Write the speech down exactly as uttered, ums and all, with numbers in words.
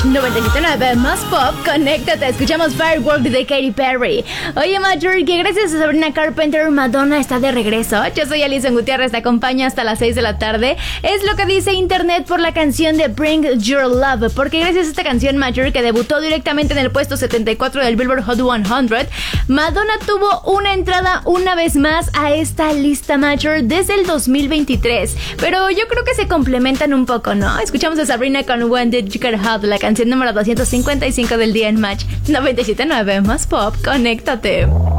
noventa y siete punto nueve más pop, conéctate, escuchamos Firework de Katy Perry. Oye, Major, que gracias a Sabrina Carpenter, Madonna está de regreso. Yo soy Alison Gutiérrez, te acompaño hasta las seis de la tarde. Es lo que dice internet por la canción de Bring Your Love, porque gracias a esta canción, Major, que debutó directamente en el puesto setenta y cuatro del Billboard Hot cien, Madonna tuvo una entrada una vez más a esta lista, Major, desde el dos mil veintitrés. Pero yo creo que se complementan un poco, ¿no? Escuchamos a Sabrina con When Did You Get Hot, la canción número doscientos cincuenta y cinco del día en Match noventa y siete punto nueve más pop, conéctate.